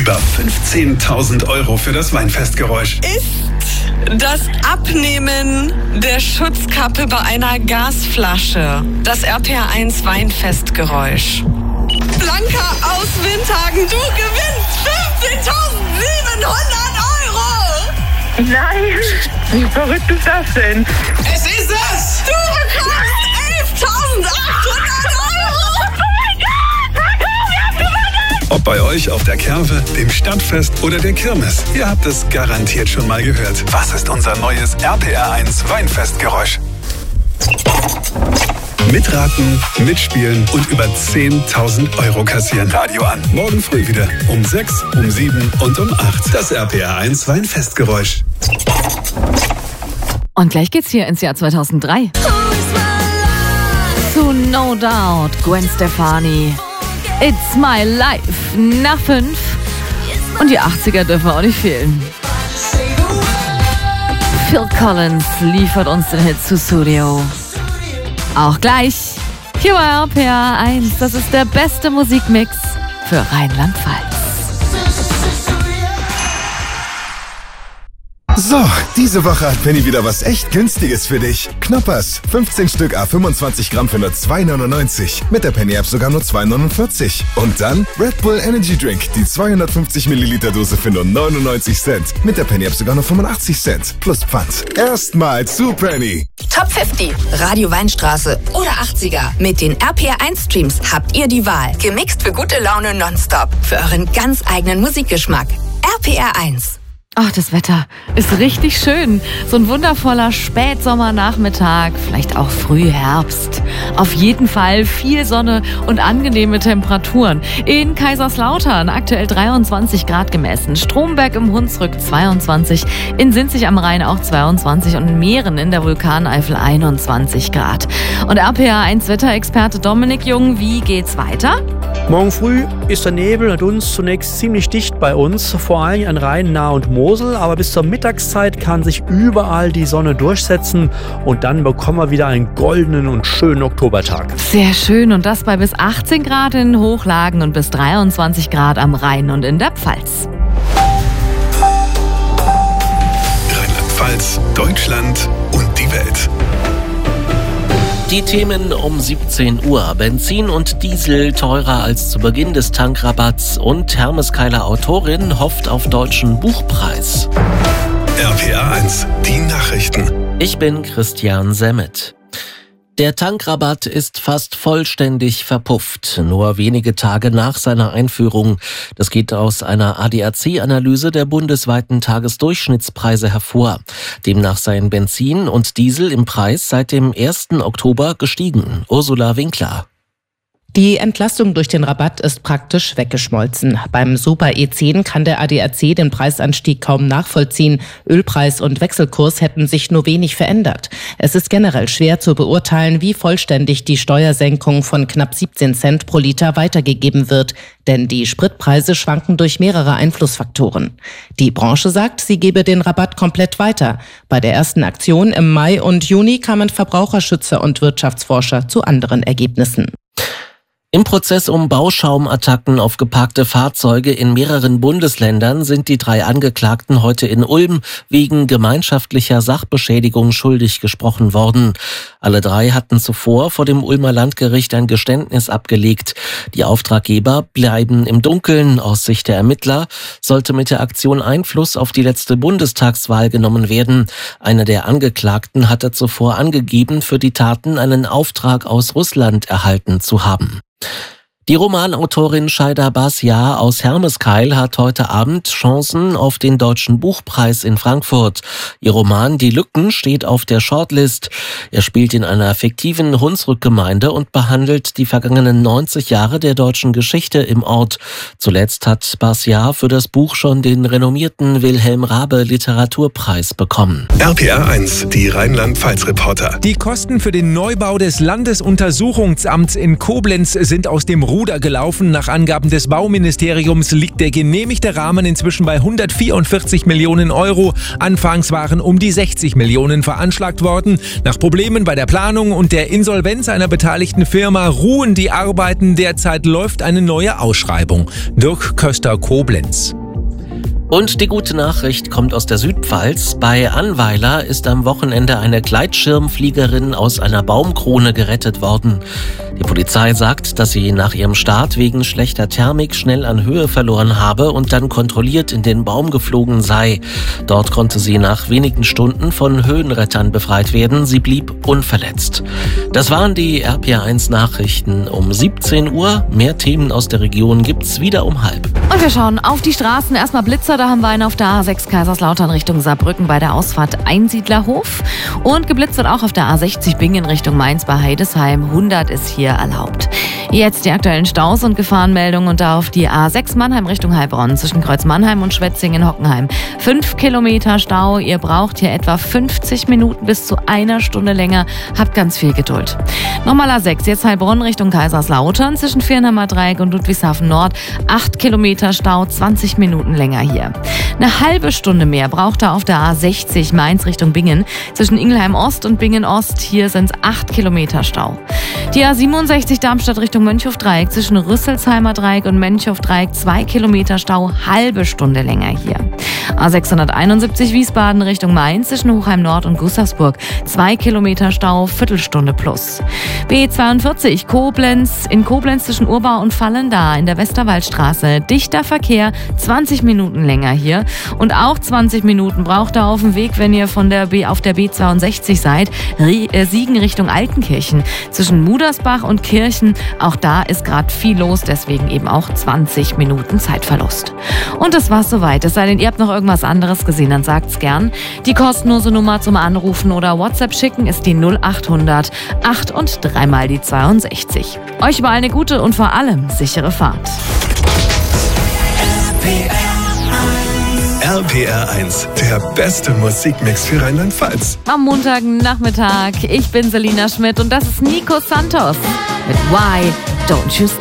Über 15.000 € für das Weinfestgeräusch. Ist das Abnehmen der Schutzkappe bei einer Gasflasche das RPR1 Weinfestgeräusch? Blanca aus Windhagen, du gewinnst 15.700 €! Nein, wie verrückt ist das denn? Es ist es! Du bekommst 11.800 €! Oh mein Gott! Wir haben gewonnen! Ob bei euch auf der Kerwe, dem Stadtfest oder der Kirmes, ihr habt es garantiert schon mal gehört. Was ist unser neues RPR1 Weinfestgeräusch? Mitraten, mitspielen und über 10.000 € kassieren. Radio an. Morgen früh wieder. Um 6, um 7 und um 8. Das RPR1 Weinfestgeräusch. Und gleich geht's hier ins Jahr 2003. Zu No Doubt, Gwen Stefani. It's My Life. Nach 5. Und die 80er dürfen auch nicht fehlen. Phil Collins liefert uns den Hit zu Studio. Auch gleich. Hier bei RPR1. Das ist der beste Musikmix für Rheinland-Pfalz. So, diese Woche hat Penny wieder was echt Günstiges für dich. Knoppers, 15 Stück à 25 Gramm für nur 2,99. Mit der Penny-App sogar nur 2,49. Und dann Red Bull Energy Drink, die 250 Milliliter Dose für nur 99 Cent. Mit der Penny-App sogar nur 85 Cent. Plus Pfand. Erstmal zu Penny. Top 50, Radio Weinstraße oder 80er. Mit den RPR1-Streams habt ihr die Wahl. Gemixt für gute Laune nonstop. Für euren ganz eigenen Musikgeschmack. RPR1. Ach, das Wetter ist richtig schön. So ein wundervoller Spätsommernachmittag, vielleicht auch Frühherbst. Auf jeden Fall viel Sonne und angenehme Temperaturen. In Kaiserslautern aktuell 23 Grad gemessen, Stromberg im Hunsrück 22, in Sinzig am Rhein auch 22 und in Mähren in der Vulkaneifel 21 Grad. Und RPR1 Wetterexperte Dominik Jung, wie geht's weiter? Morgen früh ist der Nebel und uns zunächst ziemlich dicht bei uns, vor allem an Rhein, Nahe und Mosel, aber bis zur Mittagszeit kann sich überall die Sonne durchsetzen und dann bekommen wir wieder einen goldenen und schönen Oktobertag. Sehr schön und das bei bis 18 Grad in den Hochlagen und bis 23 Grad am Rhein und in der Pfalz. Rheinland-Pfalz, Deutschland und die Welt. Die Themen um 17 Uhr. Benzin und Diesel teurer als zu Beginn des Tankrabatts und Hermeskeiler Autorin hofft auf deutschen Buchpreis. RPR1, die Nachrichten. Ich bin Christian Semmet. Der Tankrabatt ist fast vollständig verpufft, nur wenige Tage nach seiner Einführung. Das geht aus einer ADAC-Analyse der bundesweiten Tagesdurchschnittspreise hervor. Demnach seien Benzin und Diesel im Preis seit dem 1. Oktober gestiegen. Ursula Winkler. Die Entlastung durch den Rabatt ist praktisch weggeschmolzen. Beim Super E10 kann der ADAC den Preisanstieg kaum nachvollziehen. Ölpreis und Wechselkurs hätten sich nur wenig verändert. Es ist generell schwer zu beurteilen, wie vollständig die Steuersenkung von knapp 17 Cent pro Liter weitergegeben wird. Denn die Spritpreise schwanken durch mehrere Einflussfaktoren. Die Branche sagt, sie gebe den Rabatt komplett weiter. Bei der ersten Aktion im Mai und Juni kamen Verbraucherschützer und Wirtschaftsforscher zu anderen Ergebnissen. Im Prozess um Bauschaumattacken auf geparkte Fahrzeuge in mehreren Bundesländern sind die 3 Angeklagten heute in Ulm wegen gemeinschaftlicher Sachbeschädigung schuldig gesprochen worden. Alle 3 hatten zuvor vor dem Ulmer Landgericht ein Geständnis abgelegt. Die Auftraggeber bleiben im Dunkeln. Aus Sicht der Ermittler sollte mit der Aktion Einfluss auf die letzte Bundestagswahl genommen werden. Einer der Angeklagten hatte zuvor angegeben, für die Taten einen Auftrag aus Russland erhalten zu haben. Die Romanautorin Shaida Basyar aus Hermeskeil hat heute Abend Chancen auf den Deutschen Buchpreis in Frankfurt. Ihr Roman Die Lücken steht auf der Shortlist. Er spielt in einer fiktiven Hunsrückgemeinde und behandelt die vergangenen 90 Jahre der deutschen Geschichte im Ort. Zuletzt hat Basyar für das Buch schon den renommierten Wilhelm Raabe Literaturpreis bekommen. RPR1, die Rheinland-Pfalz-Reporter. Die Kosten für den Neubau des Landesuntersuchungsamts in Koblenz sind aus dem Ruder gelaufen. Nach Angaben des Bauministeriums liegt der genehmigte Rahmen inzwischen bei 144 Millionen Euro. Anfangs waren um die 60 Millionen veranschlagt worden. Nach Problemen bei der Planung und der Insolvenz einer beteiligten Firma ruhen die Arbeiten. Derzeit läuft eine neue Ausschreibung. Dirk Köster, Koblenz. Und die gute Nachricht kommt aus der Südpfalz. Bei Annweiler ist am Wochenende eine Gleitschirmfliegerin aus einer Baumkrone gerettet worden. Die Polizei sagt, dass sie nach ihrem Start wegen schlechter Thermik schnell an Höhe verloren habe und dann kontrolliert in den Baum geflogen sei. Dort konnte sie nach wenigen Stunden von Höhenrettern befreit werden. Sie blieb unverletzt. Das waren die RPR1 Nachrichten um 17 Uhr. Mehr Themen aus der Region gibt's wieder um 12:30. Und wir schauen auf die Straßen. Erstmal Blitzer, da haben wir einen auf der A6 Kaiserslautern Richtung Saarbrücken bei der Ausfahrt Einsiedlerhof. Und geblitzt wird auch auf der A60 Bingen Richtung Mainz bei Heidesheim. 100 ist hier erlaubt. Jetzt die aktuellen Staus und Gefahrenmeldungen und da auf die A6 Mannheim Richtung Heilbronn zwischen Kreuz Mannheim und Schwetzingen-Hockenheim. 5 Kilometer Stau. Ihr braucht hier etwa 50 Minuten bis zu einer Stunde länger. Habt ganz viel Geduld. Nochmal A6, jetzt Heilbronn Richtung Kaiserslautern zwischen Viernheimer Dreieck und Ludwigshafen Nord. 8 Kilometer Stau, 20 Minuten länger hier. Eine halbe Stunde mehr braucht er auf der A60 Mainz Richtung Bingen. Zwischen Ingelheim Ost und Bingen Ost, hier sind es 8 Kilometer Stau. Die A67 Darmstadt Richtung Mönchhof-Dreieck zwischen Rüsselsheimer Dreieck und Mönchhof-Dreieck 2 Kilometer Stau, halbe Stunde länger hier. A671 Wiesbaden Richtung Mainz zwischen Hochheim Nord und Gustavsburg 2 Kilometer Stau, Viertelstunde plus. B42 Koblenz in Koblenz zwischen Urbau und Vallendar in der Westerwaldstraße. Dichter Verkehr, 20 Minuten länger hier. Und auch 20 Minuten braucht er auf dem Weg, wenn ihr auf der B62 seid. Siegen Richtung Altenkirchen. Zwischen Mudersbach und Kirchen, auch da ist gerade viel los, deswegen eben auch 20 Minuten Zeitverlust. Und das war's soweit. Es sei denn, ihr habt noch irgendwas anderes gesehen, dann sagt's gern. Die kostenlose Nummer zum Anrufen oder WhatsApp schicken ist die 0800 8 und 3 mal die 62. Euch überall eine gute und vor allem sichere Fahrt. RPR1, der beste Musikmix für Rheinland-Pfalz. Am Montagnachmittag, ich bin Selina Schmidt und das ist Nico Santos mit Why Don't You Stay.